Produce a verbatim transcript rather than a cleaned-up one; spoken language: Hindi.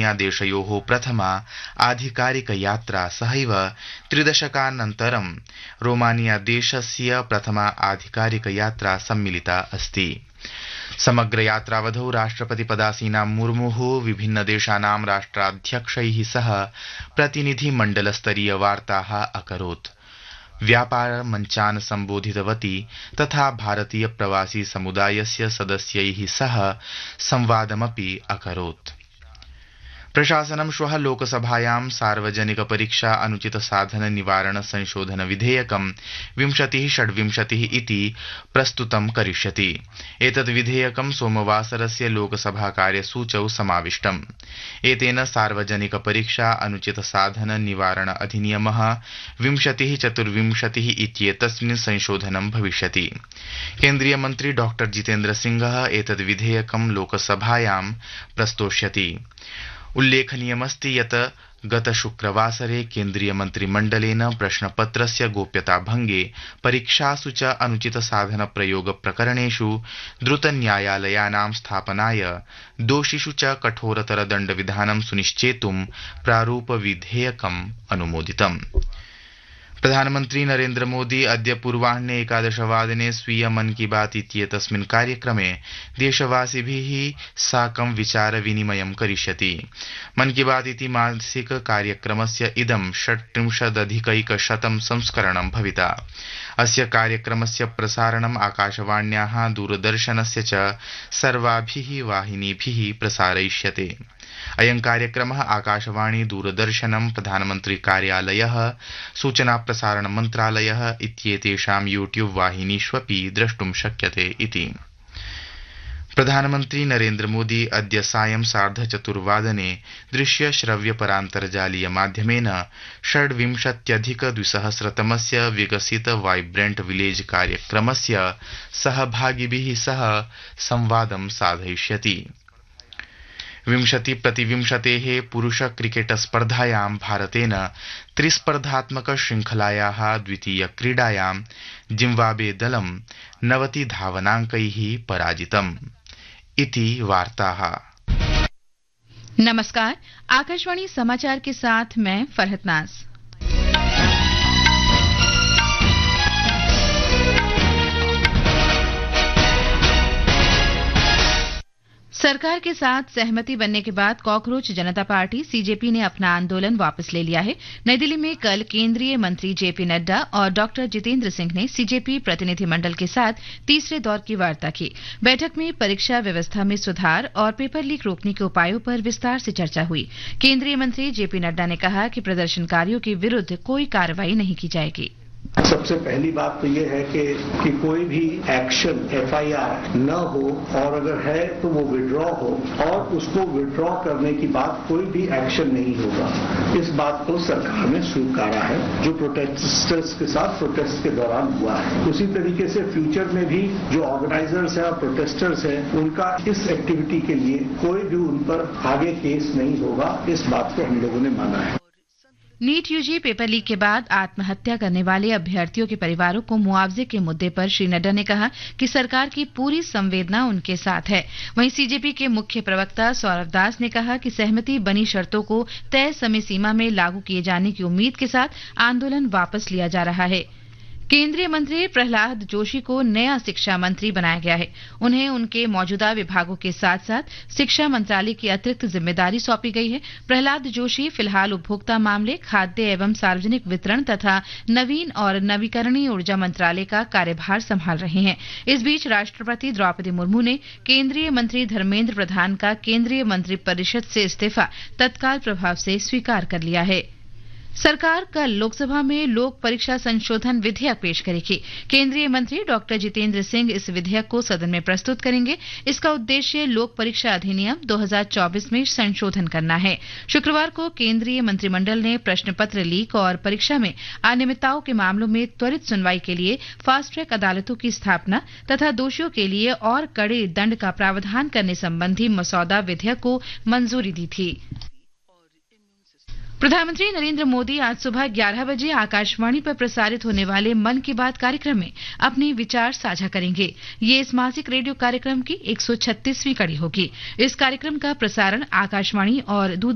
रोमानिया देशयोः प्रथमा आधिकारिक यात्रा सहैव त्रिदशकानन्तरं रोमानिया देशस्य प्रथमा आधिकारिक यात्रा सम्मिलिता अस्ति। समग्र यात्रावधौ राष्ट्रपति पदासीनां मुर्मुः विभिन्न देशानां राष्ट्राध्यक्षैः सह प्रतिनिधिमण्डलस्तरीय वार्ताः अकरोत्, व्यापार मञ्चान् सम्बोधितवती तथा भारतीय प्रवासी समुदायस्य सदस्यैः सह संवादमपि अकरोत्। प्रशासनं श्वः लोकसभायां सार्वजनिक परीक्षा अनुचित साधन निवारण संशोधन विधेयकं विंशतिः षड्विंशतिः इति प्रस्तुतं करिष्यति। एतद् विधेयकं सोमवासरस्य लोकसभा कार्यसूचौ समाविष्टम्। एतेन सार्वजनिक परीक्षा अनुचित साधन निवारण अधिनियमः विंशतिः चतुर्विंशतिः इत्येतस्मिन् संशोधनं भविष्यति। केन्द्रीय मन्त्री डॉ जितेन्द्र सिंहः एतद् विधेयकं लोकसभायां प्रस्तोष्यति। उल्लेखनीयमस्ति यत् गत शुक्रवासरे केन्द्रीय मन्त्रिमण्डलेन प्रश्नपत्रस्य गोप्यताभंगे परीक्षासु च अनुचित साधन प्रयोग प्रकरणेषु द्रुतन्यायालयानां स्थापनाय दोषिषु च कठोरतर दण्डविधानं सुनिश्चेतुं प्रारूपविधेयकम् अनुमोदितम्। प्रधानमन्त्री नरेन्द्र मोदी अद्य पूर्वाह्ने एकादशवादने स्वीय मन की बात इत्येतस्मिन् कार्यक्रमे देशवासिभिः साकं विचारविनिमयं करिष्यति। मन की बात इति मासिक कार्यक्रमस्य इदं षट्त्रिंशदधिकैकशतं संस्करणं भविता। अस्य कार्यक्रमस्य प्रसारणम् आकाशवाण्याः दूरदर्शनस्य च सर्वाभिः वाहिनीभिः प्रसारयिष्यते। अयं कार्यक्रमः आकाशवाणी, दूरदर्शनं, प्रधानमन्त्री कार्यालयः, सूचना प्रसारण मन्त्रालयः इत्येतेषां यूट्यूब वाहिनीष्वपि द्रष्टुं शक्यते इति। प्रधानमन्त्री नरेन्द्र मोदी अद्य सायं सार्धचतुर्वादने दृश्य श्रव्य परान्तर्जालीय माध्यमेन षड्विंशत्यधिक द्विसहस्रतमस्य विकसित वाइब्रेंट विलेज कार्यक्रमस्य सहभागिभिः सह संवादं साधयिष्यति। विंशति प्रतिविंशतेः पुरुष क्रिकेट स्पर्धायां भारतेन त्रिस्पर्धात्मक श्रृंखलायाः द्वितीय क्रीडायां जिम्बाब्वे दलं नवति धावनांकैः पराजितम् इति वार्ताः। नमस्कार, आकाशवाणी समाचार के साथ मैं फरहत नाज। सरकार के साथ सहमति बनने के बाद कॉकरोच जनता पार्टी सीजेपी ने अपना आंदोलन वापस ले लिया है। नई दिल्ली में कल केंद्रीय मंत्री जेपी नड्डा और डॉक्टर जितेंद्र सिंह ने सीजेपी प्रतिनिधिमंडल के साथ तीसरे दौर की वार्ता की। बैठक में परीक्षा व्यवस्था में सुधार और पेपर लीक रोकने के उपायों पर विस्तार से चर्चा हुई। केंद्रीय मंत्री जेपी नड्डा ने कहा कि प्रदर्शनकारियों के विरुद्ध कोई कार्रवाई नहीं की जाएगी। सबसे पहली बात तो ये है कि, कि कोई भी एक्शन एफआईआर न हो और अगर है तो वो विड्रॉ हो और उसको विड्रॉ करने की बाद कोई भी एक्शन नहीं होगा। इस बात को सरकार ने स्वीकारा है जो प्रोटेस्टर्स के साथ प्रोटेस्ट के दौरान हुआ है। उसी तरीके से फ्यूचर में भी जो ऑर्गेनाइजर्स हैं और प्रोटेस्टर्स हैं उनका इस एक्टिविटी के लिए कोई भी उन पर आगे केस नहीं होगा। इस बात को हम लोगों ने माना है। नीट यूजी पेपर लीक के बाद आत्महत्या करने वाले अभ्यर्थियों के परिवारों को मुआवजे के मुद्दे पर श्री नड्डा ने कहा कि सरकार की पूरी संवेदना उनके साथ है। वहीं सीजेपी के मुख्य प्रवक्ता सौरभ दास ने कहा कि सहमति बनी शर्तों को तय समय सीमा में लागू किए जाने की उम्मीद के साथ आंदोलन वापस लिया जा रहा है। केंद्रीय मंत्री प्रहलाद जोशी को नया शिक्षा मंत्री बनाया गया है। उन्हें उनके मौजूदा विभागों के साथ साथ शिक्षा मंत्रालय की अतिरिक्त जिम्मेदारी सौंपी गई है। प्रहलाद जोशी फिलहाल उपभोक्ता मामले, खाद्य एवं सार्वजनिक वितरण तथा नवीन और नवीकरणीय ऊर्जा मंत्रालय का कार्यभार संभाल रहे हैं। इस बीच राष्ट्रपति द्रौपदी मुर्मू ने केंद्रीय मंत्री धर्मेंद्र प्रधान का केंद्रीय मंत्रिपरिषद से इस्तीफा तत्काल प्रभाव से स्वीकार कर लिया है। सरकार कल लोकसभा में लोक परीक्षा संशोधन विधेयक पेश करेगी। केंद्रीय मंत्री डॉक्टर जितेंद्र सिंह इस विधेयक को सदन में प्रस्तुत करेंगे। इसका उद्देश्य लोक परीक्षा अधिनियम दो हज़ार चौबीस में संशोधन करना है। शुक्रवार को केंद्रीय मंत्रिमंडल ने प्रश्न पत्र लीक और परीक्षा में अनियमितताओं के मामलों में त्वरित सुनवाई के लिए फास्ट ट्रैक अदालतों की स्थापना तथा दोषियों के लिए और कड़े दंड का प्रावधान करने संबंधी मसौदा विधेयक को मंजूरी दी थी। प्रधानमंत्री नरेंद्र मोदी आज सुबह ग्यारह बजे आकाशवाणी पर प्रसारित होने वाले मन की बात कार्यक्रम में अपने विचार साझा करेंगे। ये इस मासिक रेडियो कार्यक्रम की एक सौ छत्तीसवीं कड़ी होगी। इस कार्यक्रम का प्रसारण आकाशवाणी और दूरदर्शन